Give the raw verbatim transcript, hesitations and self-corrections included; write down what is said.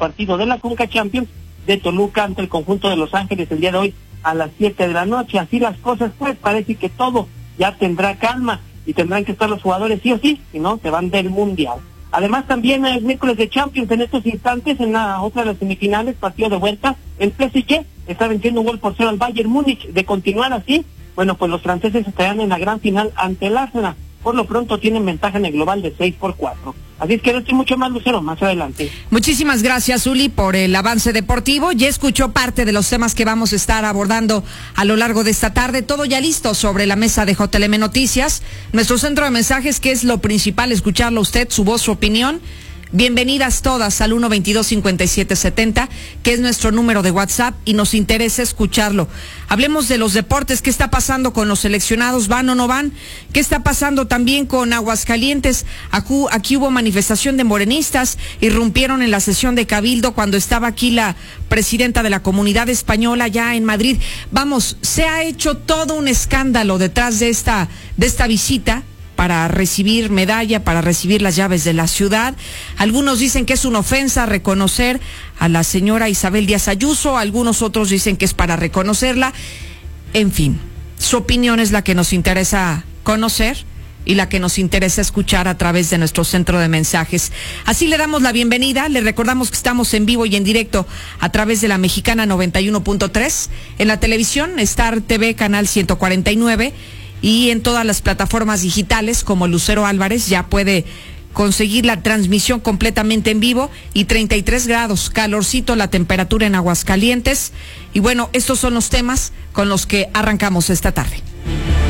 partido de la Conca Champions de Toluca ante el conjunto de Los Ángeles el día de hoy a las siete de la noche. Así las cosas, pues parece que todo ya tendrá calma y tendrán que estar los jugadores sí o sí, si no, se van del Mundial. Además, también es miércoles de Champions en estos instantes, en la otra de las semifinales, partido de vuelta, el P S G está venciendo un gol por cero al Bayern Múnich. De continuar así, bueno, pues los franceses estarán en la gran final ante el Arsenal. Por lo pronto tienen ventaja en el global de seis por cuatro. Así es que no estoy mucho más, Lucero, más adelante. Muchísimas gracias, Uli, por el avance deportivo. Ya escuchó parte de los temas que vamos a estar abordando a lo largo de esta tarde. Todo ya listo sobre la mesa de J L M Noticias. Nuestro centro de mensajes, que es lo principal, escucharlo a usted, su voz, su opinión. Bienvenidas todas al uno veintidós cincuenta y siete setenta, que es nuestro número de WhatsApp, y nos interesa escucharlo. Hablemos de los deportes. ¿Qué está pasando con los seleccionados? ¿Van o no van? ¿Qué está pasando también con Aguascalientes? Aquí, aquí hubo manifestación de morenistas, irrumpieron en la sesión de Cabildo cuando estaba aquí la presidenta de la Comunidad Española ya en Madrid. Vamos, se ha hecho todo un escándalo detrás de esta, de esta visita para recibir medalla, para recibir las llaves de la ciudad. Algunos dicen que es una ofensa reconocer a la señora Isabel Díaz Ayuso, algunos otros dicen que es para reconocerla. En fin, su opinión es la que nos interesa conocer y la que nos interesa escuchar a través de nuestro centro de mensajes. Así le damos la bienvenida, le recordamos que estamos en vivo y en directo a través de la Mexicana noventa y uno punto tres, en la televisión, Star T V, canal ciento cuarenta y nueve, y en todas las plataformas digitales como Lucero Álvarez. Ya puede conseguir la transmisión completamente en vivo, y treinta y tres grados, calorcito la temperatura en Aguascalientes. Y bueno, estos son los temas con los que arrancamos esta tarde.